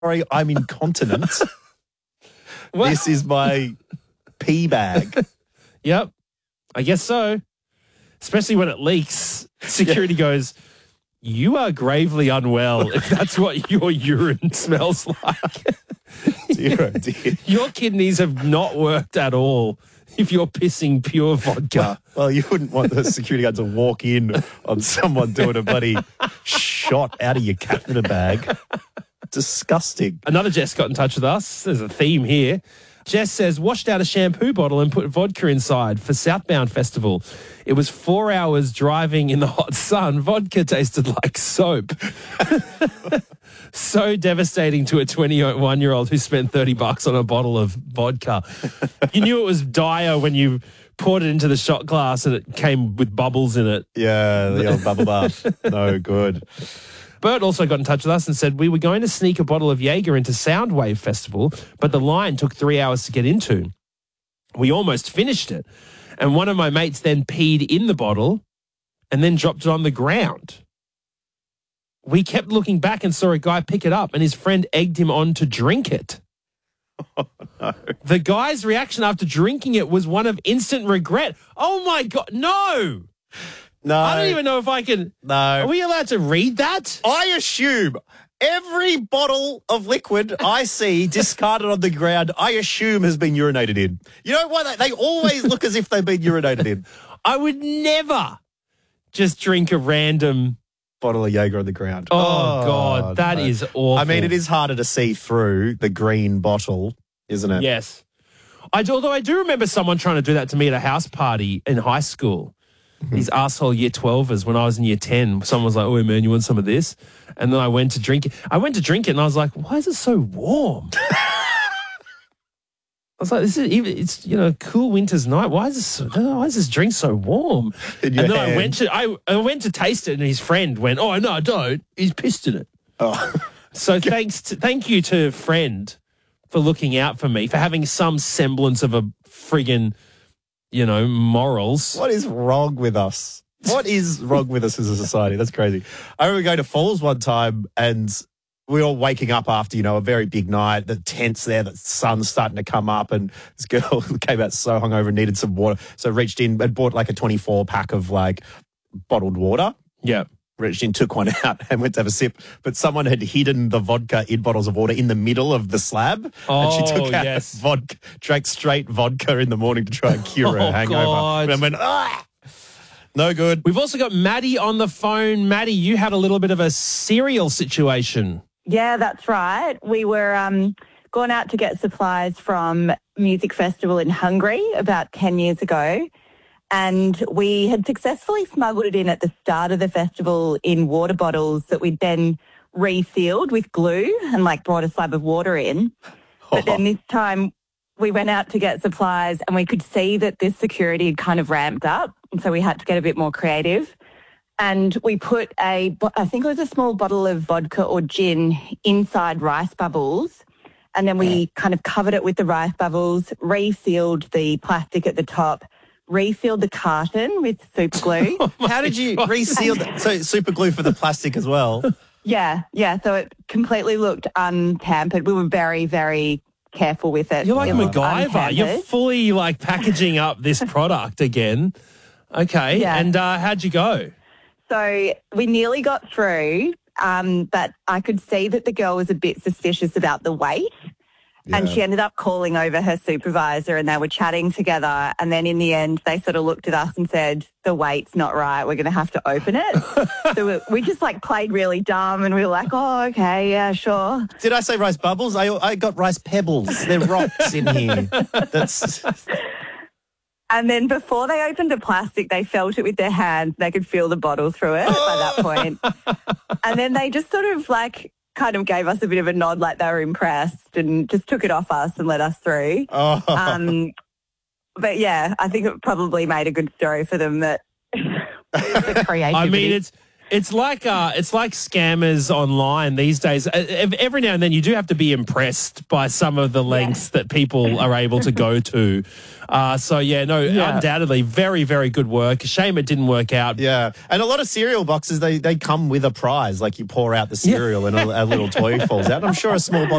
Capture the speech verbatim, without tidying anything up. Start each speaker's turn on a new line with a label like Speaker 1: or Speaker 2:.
Speaker 1: sorry, I'm incontinent.
Speaker 2: Well-
Speaker 1: This is my pee bag.
Speaker 2: Yep, I guess so. Especially when it leaks. Security goes, you are gravely unwell if that's what your urine smells like.
Speaker 1: Dear, oh dear.
Speaker 2: Your kidneys have not worked at all if you're pissing pure vodka.
Speaker 1: Well, you wouldn't want the security guard to walk in on someone doing a bloody shot out of your catheter bag. Disgusting.
Speaker 2: Another Jess got in touch with us. There's a theme here. Jess says, washed out a shampoo bottle and put vodka inside for Southbound Festival. It was four hours driving in the hot sun. Vodka tasted like soap. So devastating to a twenty-one-year-old who spent thirty bucks on a bottle of vodka. You knew it was dire when you poured it into the shot glass and it came with bubbles in it.
Speaker 1: Yeah, the old bubble bath. No good.
Speaker 2: Bert also got in touch with us and said, we were going to sneak a bottle of Jaeger into Soundwave Festival, but the line took three hours to get into. We almost finished it. And one of my mates then peed in the bottle and then dropped it on the ground. We kept looking back and saw a guy pick it up and his friend egged him on to drink it.
Speaker 1: Oh, no.
Speaker 2: The guy's reaction after drinking it was one of instant regret. Oh, my God, no.
Speaker 1: No.
Speaker 2: I don't even know if I can.
Speaker 1: No.
Speaker 2: Are we allowed to read that?
Speaker 1: I assume every bottle of liquid I see discarded on the ground, I assume has been urinated in. You know why? They, they always look as if they've been urinated in.
Speaker 2: I would never just drink a random.
Speaker 1: Bottle of Jaeger on the ground.
Speaker 2: Oh, God, that
Speaker 1: no.
Speaker 2: is awful.
Speaker 1: I mean, it is harder to see through the green bottle, isn't it?
Speaker 2: Yes. I do, although I do remember someone trying to do that to me at a house party in high school. These arsehole year twelvers when I was in year ten. Someone was like, oh, man, you want some of this? And then I went to drink it. I went to drink it and I was like, why is it so warm? I was like, this is even, it's, you know, a cool winter's night. Why is this, so, why is this drink so warm?
Speaker 1: In
Speaker 2: And
Speaker 1: your
Speaker 2: then I
Speaker 1: hand.
Speaker 2: went to, I, I went to taste it and his friend went, oh, no, don't. He's pissed in it.
Speaker 1: Oh.
Speaker 2: So thanks to, thank you to friend for looking out for me, for having some semblance of a friggin', you know, morals.
Speaker 1: What is wrong with us? What is wrong with us as a society? That's crazy. I remember going to Falls one time and we were all waking up after, you know, a very big night. The tent's there, the sun's starting to come up, and this girl came out so hungover and needed some water. So reached in and bought like a twenty-four pack of like bottled water.
Speaker 2: Yeah.
Speaker 1: Reached in, took one out and went to have a sip. But someone had hidden the vodka in bottles of water in the middle of the slab.
Speaker 2: Oh,
Speaker 1: and she took out
Speaker 2: yes.
Speaker 1: vodka, drank straight vodka in the morning to try and cure her
Speaker 2: Oh,
Speaker 1: hangover.
Speaker 2: God.
Speaker 1: And went, ah, no good.
Speaker 2: We've also got Maddie on the phone. Maddie, you had a little bit of a cereal situation.
Speaker 3: Yeah, that's right. We were um, going out to get supplies from Music Festival in Hungary about ten years ago. And we had successfully smuggled it in at the start of the festival in water bottles that we'd then resealed with glue and like brought a slab of water in. But then this time we went out to get supplies and we could see that this security had kind of ramped up. And so we had to get a bit more creative. And we put a, I think it was a small bottle of vodka or gin inside rice bubbles. And then we kind of covered it with the rice bubbles, resealed the plastic at the top, refilled the carton with super glue.
Speaker 1: How did you reseal that? So super glue for the plastic as well.
Speaker 3: yeah, yeah. So it completely looked untampered. We were very, very careful with it.
Speaker 2: You're like
Speaker 3: It looked
Speaker 2: MacGyver. You're
Speaker 3: untampered.
Speaker 2: fully like packaging up this product again. Okay.
Speaker 3: Yeah.
Speaker 2: And uh, how'd you go?
Speaker 3: So we nearly got through, um, but I could see that the girl was a bit suspicious about the weight. And
Speaker 1: Yeah.
Speaker 3: she ended up calling over her supervisor and they were chatting together. And then in the end, they sort of looked at us and said, the weight's not right. We're going to have to open it. So we, we just like played really dumb and we were like, oh, okay, yeah, sure.
Speaker 1: Did I say rice bubbles? I I got rice pebbles. They're rocks in here. That's
Speaker 3: And then before they opened the plastic, they felt it with their hands. They could feel the bottle through it by that point. And then they just sort of like kind of gave us a bit of a nod like they were impressed and just took it off us and let us through.
Speaker 1: oh.
Speaker 3: Um, but yeah, I think it probably made a good story for them that the creativity.
Speaker 2: I mean, it's It's like uh, it's like scammers online these days. Uh, ev- Every now and then, you do have to be impressed by some of the lengths that people are able to go to. Uh, so yeah, no,
Speaker 3: Yeah.
Speaker 2: undoubtedly, very, very good work. Shame it didn't work out.
Speaker 1: Yeah, and a lot of cereal boxes, they, they come with a prize. Like you pour out the cereal and a, a little toy falls out. I'm sure a small bottle